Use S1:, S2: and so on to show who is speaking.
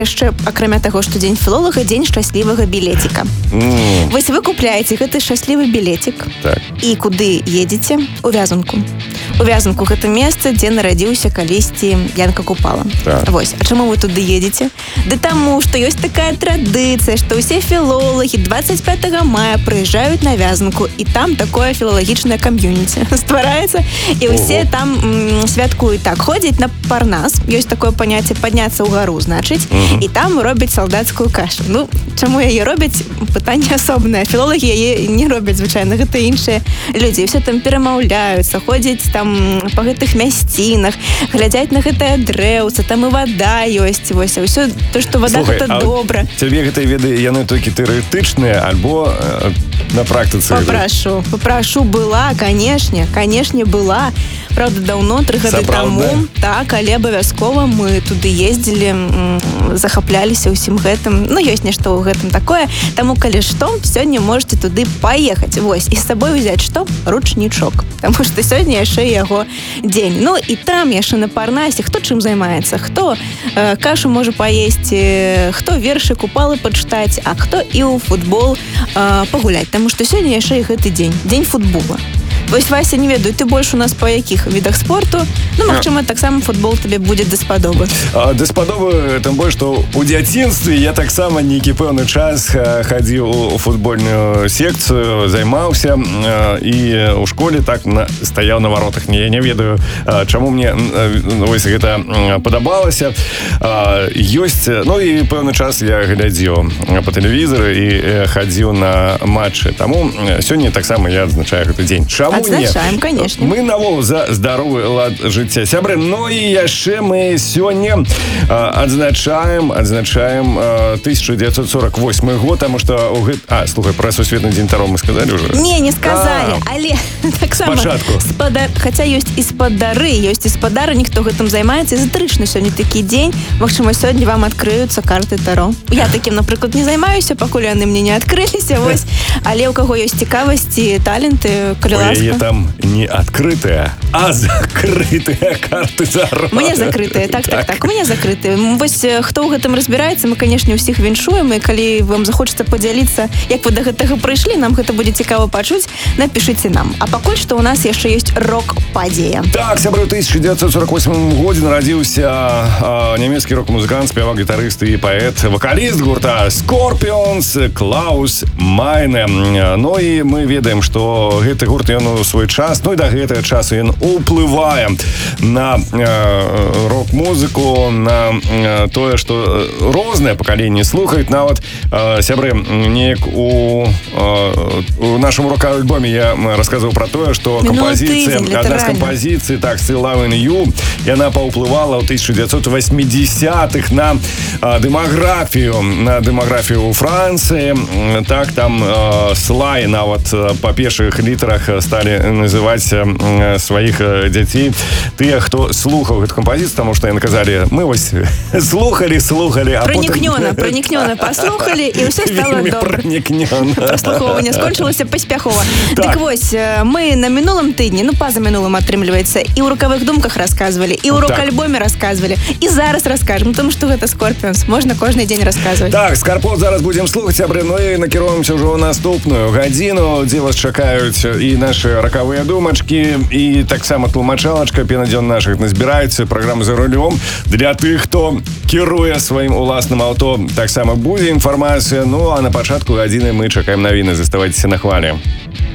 S1: яшчэ, акрамя таго, што дзень філолага, дзень шчаслівага білеціка. Вось вы купляеце гэты шчаслівы білетик і куды едзеце? У Вязанку. У Вязанку гэта месца, дзе нарадзіўся калісьці Янка Купала. Вось. А чаму вы туды едзеце? Да таму, што ёсць такая традыцыя, што ўсе філолагі 25 мая прыязджаюць на Вязанку, і там такое філалагічнае кам'юніці ствараецца, і ўсе там святкуюць так. Ходзяць на Парнас, ёсць такое паняцце падняцца ўгару, значыць, і там робяць салдацкую кашу. Ну, чаму яе робяць? Пытанне асобнае. Філолагі яе не робяць, звычайна, гэта іншыя людзі. Все там перамаўляюцца, ходзяць там па гэтых мясцінах, глядзяць на гэтае дрэўца, там і вада ёсць, вось, а ўсё то, што вада, гэта добра.
S2: Цябе гэтыя веды, яны толькі тэарэтычныя, альбо на практыцы?
S1: Папрашу, была, канешне была. Правда, даўно, 3 гады таму. Так, але абавязкова мы туды ездзілі, захапляліся ўсім гэтым. Ну, ёсць нешта ў гэтым такое. Таму, калі што, сёння можете туды паехаць. Вось, і з сабой узяць што? Ручнічок. Таму што сёння яшчэ яго дзень. Ну, і там яшчэ на Парнасе хто чым займаецца? Хто кашу можа паесці, хто вершы Купалы пачытаць, а хто і ў футбол пагуляць. Таму што сёння яшчэ і гэты дзень. Дзень футбола. Вось, Вася, не ведаю, ты больш у нас па якіх відах спорту? Ну, магчыма, таксама футбол табе будзе даспадобы.
S2: Даспадобы, тым больш, што ў дзяцінстве я таксама нейкі пэўны час хадзіў у футбольную секцыю, займаўся, і ў школе так стаяў на варотах. Я не ведаю, чаму мне вось гэта падабалася. Ёсць, ну і пэўны час я глядзеў па тэлевізоры і хадзіў на матчы. Таму сёння таксама я адзначаю гэты дзень. Чаму
S1: адзначаем, конечно.
S2: Мы навол за здаровы лад жыцця. Сябры, ну і яшчэ мы сёння адзначаем 1948 год, таму што слухай, пра сусветны дзень таро мы сказалі ўжо?
S1: Не сказалі, але таксама хаця ёсць і спадары, ёсць і спадары, ніхто гэтым займаецца, эзатэрычны сёння такі дзень. Магчыма, сёння вам адкрыюцца карты таро. Я такім, напрыклад, не займаюся, пакуль яны мне не адкрыліся, вось. Але ў каго ёсць цікавасці, таленты, калі ласка.
S2: Там не открытая, а закрытая карты таро.
S1: У мяне закрытыя, так, у мяне закрытыя. Вось, хто ў гэтым разбіраецца, мы, канешне, ўсіх віншуем, і калі вам захочацца падзяліцца, як вы да гэтага прыйшлі, нам гэта будзе цікава пачуць, напішыце нам. А пакуль што ў нас яшчэ ёсць рок-падзея.
S2: Так, сябры, ў 1948 годзе нарадзіўся нямецкі рок-музыкант, спявак, гітарыст і паэт, вакаліст гурта Scorpions Клаус Майне. Ну і мы ведаем, што гэты гурт, ён у свой час, ну і да гэтага часу ён уплывае на рок-музыку, на тое, што розныя пакаленні слухаюць. Нават, сябры, неяк у нашым рок-альбоме я расказваў пра тое, што кампазіцыя, адна з кампазіцый, так, Still Loving You, яна паўплывала ў 1980-х на дэмаграфію ў Францыі. Так, там Слай нават па першых літарах сталі называць сваіх дзяцей тыя, хто слухаў гэту кампазіцыю, таму што яны казалі, мы вось слухалі, а
S1: пранікнёна паслухалі, і ўсё стала добра. Праслухоўванне скончылася паспяхова. Так вось, мы на мінулым тыдні, ну па-за мінулым атрымліваецца, і ў рукавых думках расказвалі, і ў рок-альбоме расказвалі, і зараз раскажем, тому што гэта Scorpions, можна кожны дзень расказваць.
S2: Так, Скарпот зараз будзем слухаць, сябры, ну і накіруемся ўжо ў наступную гадзіну, дзе вас чакаюць і нашы ракавыя думачкі, і таксама тлумачалачка, пенадзён нашых назбіраецца, праграма «За рулём». Для тых, хто кіруе сваім уласным аўто, таксама будзе інфармацыя. Ну, а на пачатку гадзіны мы чакаем навіны. Заставайцеся на хвалі.